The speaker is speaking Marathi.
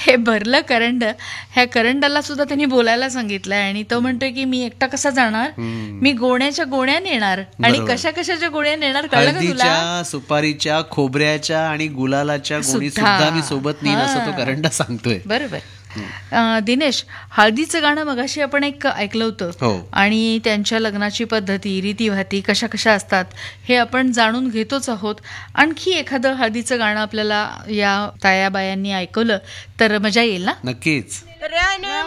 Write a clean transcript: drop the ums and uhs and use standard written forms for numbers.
हे भरलं करंड, ह्या करंडाला सुद्धा त्यांनी बोलायला सांगितलंय आणि तो म्हणतोय की मी एकटा कसा जाणार, मी गोण्याच्या गोण्या नेणार. आणि बरोबर. कशा कशाच्या गोण्या नेणार कळलं का तुला? हळदीच्या, सुपारीच्या, खोबऱ्याच्या आणि गुलालाच्या गोणी सुद्धा मी सोबत नेईन असं तो करंडा सांगतोय. बरोबर. दिनेश, हळदीचं गाणं मगाशी आपण एक ऐकलं होतं हो. आणि त्यांच्या लग्नाची पद्धती, रीतीभाती कशा कशा असतात हे आपण जाणून घेतोच आहोत. आणखी एखादं हळदीचं गाणं आपल्याला या तायाबायांनी ऐकवलं तर मजा येईल ना. नक्कीच. रन